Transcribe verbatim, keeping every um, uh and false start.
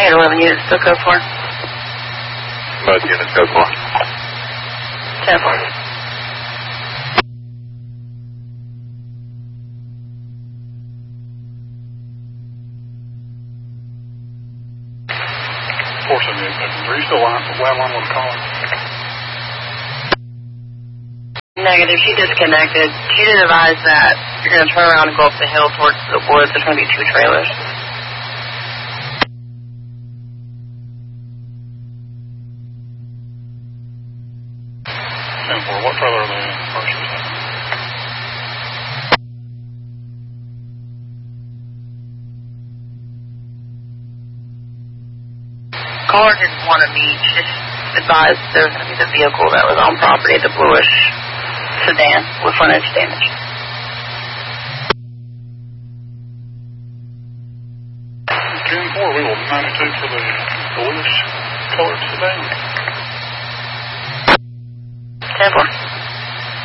I had eleven units, still go for. Both units go for. ten four. four seventy-eight, are you still line, line line with a call? Negative, she disconnected. She did advise that you're going to turn around and go up the hill towards the woods. There's going to be two trailers. ten four, what trailer are they in? First or second? Caller didn't want to meet. She just advised there was going to be the vehicle that was on property, the bluish sedan with front edge damage. ten four, we will ninety-two for the bluish colored sedan. ten four.